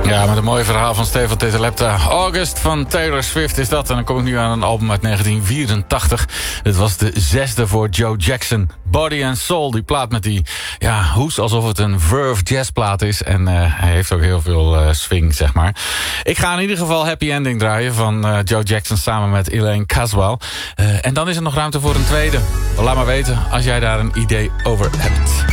Ja, met een mooi verhaal van Stefan Tetelepta. August van Taylor Swift is dat. En dan kom ik nu aan een album uit 1984. Dit was de 6e voor Joe Jackson. Body and Soul, die plaat met die hoes alsof het een Verve jazzplaat is. En hij heeft ook heel veel swing, zeg maar. Ik ga in ieder geval Happy Ending draaien van Joe Jackson samen met Elaine Caswell. En dan is er nog ruimte voor een tweede. Laat maar weten als jij daar een idee over hebt.